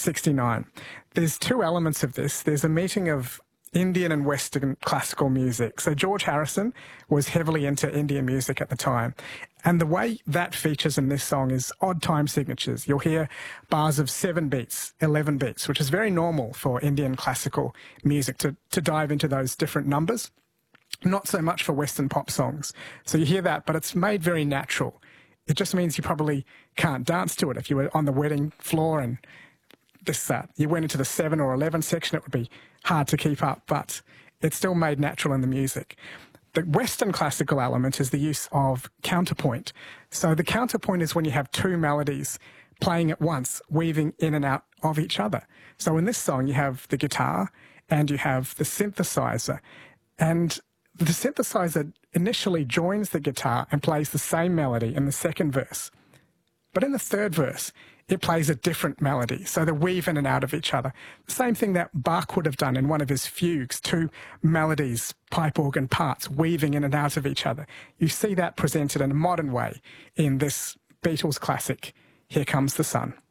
69. There's two elements of this. There's a meeting of Indian and Western classical music. So George Harrison was heavily into Indian music at the time. And the way that features in this song is odd time signatures. You'll hear bars of 7 beats, 11 beats, which is very normal for Indian classical music to dive into those different numbers. Not so much for Western pop songs. So you hear that, but it's made very natural. It just means you probably can't dance to it. If you were on the wedding floor and you went into the 7 or 11 section, it would be hard to keep up, but it's still made natural in the music. The Western classical element is the use of counterpoint. So the counterpoint is when you have two melodies playing at once, weaving in and out of each other. So in this song, you have the guitar and you have the synthesizer. And the synthesizer initially joins the guitar and plays the same melody in the second verse. But in the third verse, it plays a different melody, so they weave in and out of each other. The same thing that Bach would have done in one of his fugues, two melodies, pipe organ parts, weaving in and out of each other. You see that presented in a modern way in this Beatles classic, Here Comes the Sun.